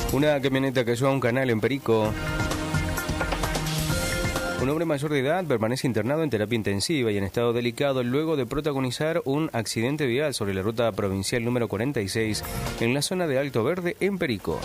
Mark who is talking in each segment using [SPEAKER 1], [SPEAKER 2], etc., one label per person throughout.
[SPEAKER 1] Una camioneta cayó a un canal en Perico. Un hombre mayor de edad permanece internado en terapia intensiva y en estado delicado luego de protagonizar un accidente vial sobre la ruta provincial número 46 en la zona de Alto Verde, en Perico.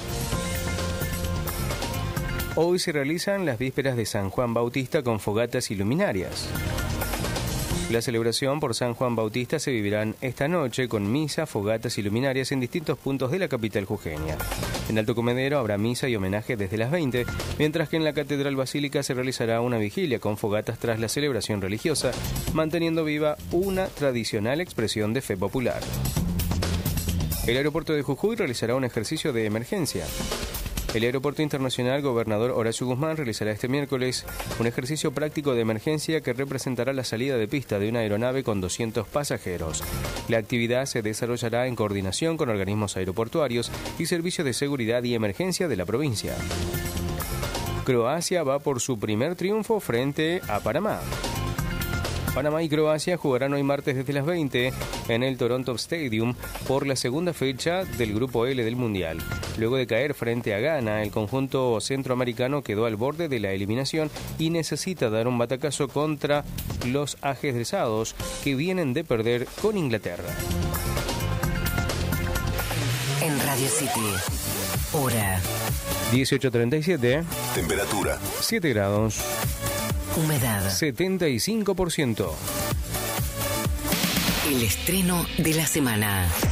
[SPEAKER 1] Hoy se realizan las vísperas de San Juan Bautista con fogatas y luminarias. La celebración por San Juan Bautista se vivirán esta noche con misa, fogatas y luminarias en distintos puntos de la capital jujeña. En Alto Comedero habrá misa y homenaje desde las 20, mientras que en la Catedral Basílica se realizará una vigilia con fogatas tras la celebración religiosa, manteniendo viva una tradicional expresión de fe popular. El aeropuerto de Jujuy realizará un ejercicio de emergencia. El Aeropuerto Internacional Gobernador Horacio Guzmán realizará este miércoles un ejercicio práctico de emergencia que representará la salida de pista de una aeronave con 200 pasajeros. La actividad se desarrollará en coordinación con organismos aeroportuarios y servicios de seguridad y emergencia de la provincia. Croacia va por su primer triunfo frente a Panamá. Panamá y Croacia jugarán hoy martes desde las 20 en el Toronto Stadium por la segunda fecha del Grupo L del Mundial. Luego de caer frente a Ghana, el conjunto centroamericano quedó al borde de la eliminación y necesita dar un batacazo contra los ajedrezados que vienen de perder con Inglaterra.
[SPEAKER 2] En Radio City, hora
[SPEAKER 1] 18:37.
[SPEAKER 3] Temperatura
[SPEAKER 1] 7 grados.
[SPEAKER 2] Humedad
[SPEAKER 1] 75%.
[SPEAKER 2] El estreno de la semana.